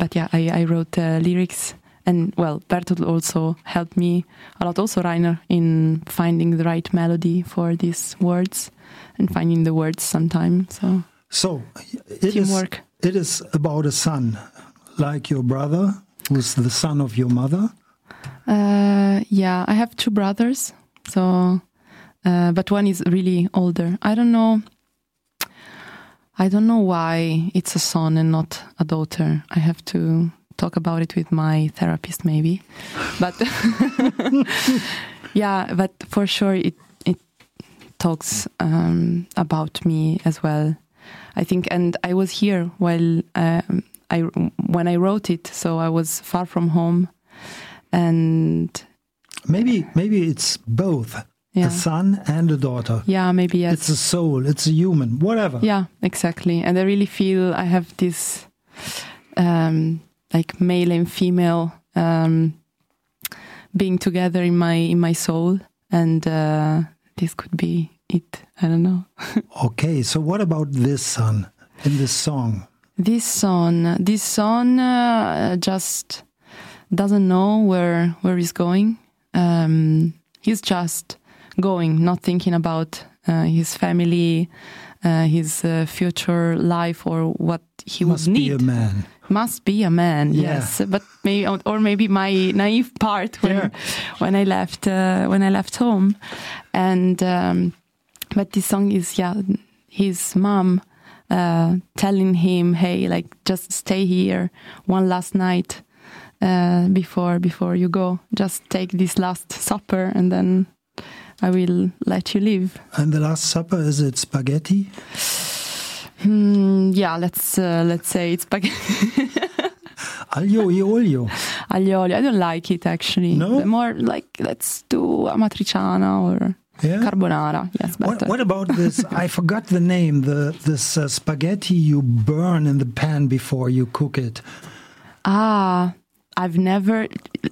but yeah, I wrote lyrics. And well, Bertolt also helped me a lot, also Rainer, in finding the right melody for these words and finding the words sometimes. So teamwork. It is about a son, like your brother, who's the son of your mother. Yeah, I have 2 brothers, so but one is really older. I don't know why it's a son and not a daughter. I have to talk about it with my therapist maybe, but yeah, but for sure it talks about me as well, I think. And I was here while when I wrote it, so I was far from home, and maybe it's both. Yeah. A son and a daughter. Yeah, maybe yes. It's a soul, it's a human, whatever. Yeah, exactly. And I really feel I have this like male and female being together in my soul, and this could be it. I don't know. Okay, so what about this son in this song? This son just doesn't know where he's going. He's just going, not thinking about his family, his future life, or what he would need. Must be a man. Must be a man, Yeah. yes. But maybe my naive part when I left home, and but this song is his mom telling him, hey, like just stay here one last night before you go. Just take this last supper, and then I will let you live. And the last supper, is it spaghetti? Yeah, let's say it's spaghetti. Aglio e olio. Aglio olio. I don't like it actually. No? More like let's do amatriciana or carbonara. Yes, better. What about this? I forgot the name. This spaghetti you burn in the pan before you cook it. I've never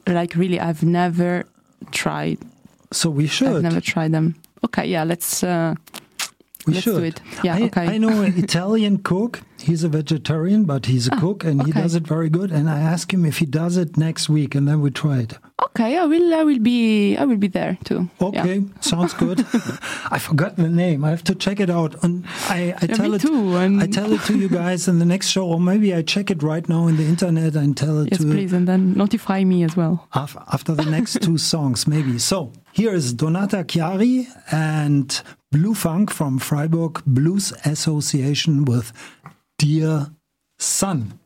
tried. So we should. I've never tried them. Okay, yeah, let's do it. Yeah, okay. I know an Italian cook. He's a vegetarian, but he's a cook, and he does it very good. And I asked him if he does it next week, and then we try it. Okay, I will be there too. Okay, yeah. Sounds good. I forgot the name. I have to check it out, and I tell it. Too, I tell it to you guys in the next show, or maybe I check it right now in the internet and tell it to. Yes, please, and then notify me as well after the next 2 songs, maybe. So here is Donata Chiari and Blue Funk from Freiburg Blues Association with Dear Son.